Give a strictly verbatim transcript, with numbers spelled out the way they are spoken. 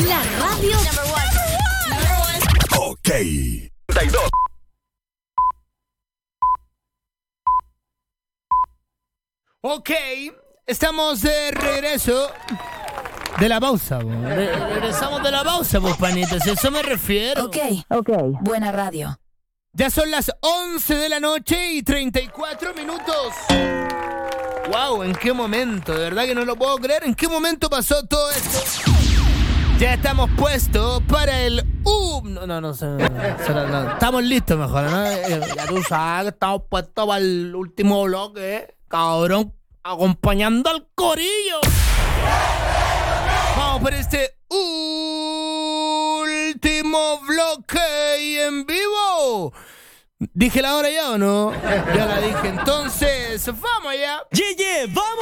La radio number one. Ok. treinta y dos. Ok, estamos de regreso de la pausa. Re- regresamos de la pausa, pues, panitas. A eso me refiero. Ok, ok. Buena radio. Ya son las once de la noche y treinta y cuatro minutos. Wow, ¿en qué momento? De verdad que no lo puedo creer. ¿En qué momento pasó todo esto? Ya estamos puestos para el... Uh, no, no, no, sé, no, no, no. Estamos listos mejor, ¿no? Eh, Ya tú sabes que estamos puestos para el último bloque, ¿eh? Cabrón, acompañando al corillo. Vamos por este último bloque y en vivo. ¿Dije la hora ya o no? Ya la dije, entonces, vamos allá. Yeah, yeah, vamos.